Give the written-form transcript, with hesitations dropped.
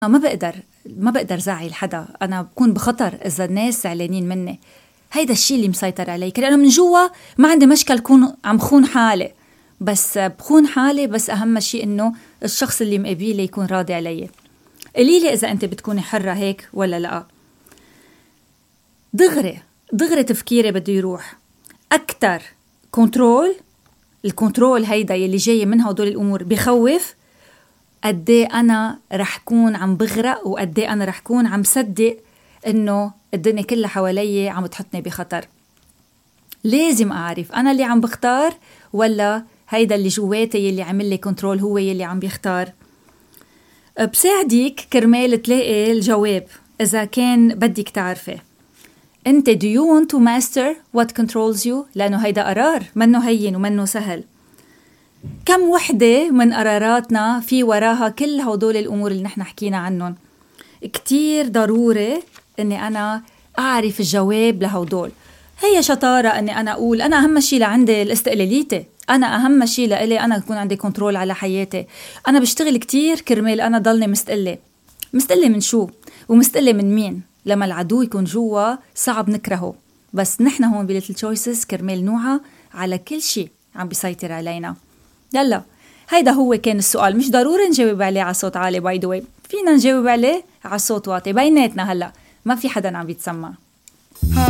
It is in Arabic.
ما بقدر زعل حدا، أنا بكون بخطر إذا الناس زعلانين مني. هيدا الشيء اللي مسيطر علي، لأنه من جوا ما عندي مشكل كون عم خون حالي، بس بخون حالي، بس أهم شيء إنه الشخص اللي مقابلي يكون راضي علي. قليلي إذا أنت بتكوني حرة هيك ولا لا. دغري تفكيري بده يروح أكتر. الكنترول هيدا يلي جاي من هدول الأمور بخوف. قدي أنا رح كون عم بغرق، وقدي أنا رح كون عم صدق إنه الدنيا كلها حوالي عم تحطني بخطر. لازم أعرف أنا اللي عم بختار ولا هيدا اللي جواتي يلي عمل لي كنترول هو يلي عم بيختار. بساعدك كرمال تلاقي الجواب إذا كان بدك تعرفي. أنت do you want to master what controls you؟ لأنه هيدا قرار منه هين ومنه سهل. كم وحدة من قراراتنا في وراها كل هدول الأمور اللي نحن حكينا عنهم. كتير ضروري أني أنا أعرف الجواب لهدول. هي شطارة أني أنا أقول أنا أهم شيء لعندي الاستقلالية، أنا أهم شيء لإلي أنا يكون عندي كنترول على حياتي. أنا بشتغل كتير كرمال أنا ضلني مستقلة من شو ومستقلة من مين؟ لما العدو يكون جوا صعب نكرهه، بس نحن هون بليتل تشويسز كرمال نوعى على كل شيء عم بيسيطر علينا. يلا هيدا هو كان السؤال، مش ضروري نجاوب عليه على صوت عالي، باي ذا واي فينا نجاوب عليه على صوت واطي، بيناتنا هلا ما في حدا عم بيتسمع.